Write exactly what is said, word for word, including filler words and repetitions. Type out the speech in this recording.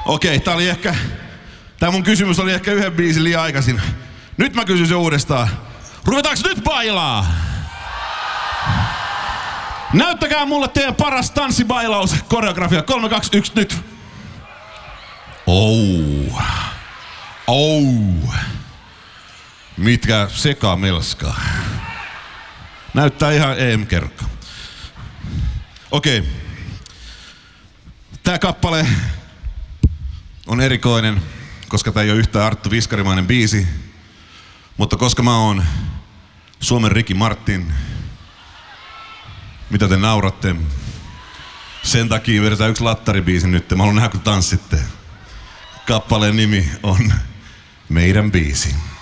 Okei, tää oli ehkä... Tää mun kysymys oli ehkä yhden biisin liian aikaisin. Nyt mä kysyn se uudestaan. Ruvetaanko nyt bailaa? Näyttäkää mulle teidän paras tanssibailaus, koreografia. kolme, kaksi, yksi, nyt. Oh. Oh. Mitkä sekamelska. Näyttää ihan E M-kerkka. Okei. Okay. Tää kappale on erikoinen, koska tää ei ole yhtään Arttu Viskarimainen biisi. Mutta koska mä oon Suomen Ricky Martin, mitä te nauratte? Sen takia vedetään yksi lattaribiisi nyt. Mä haluan nähdä, kun tanssitte. Kappaleen nimi on Meidän biisi.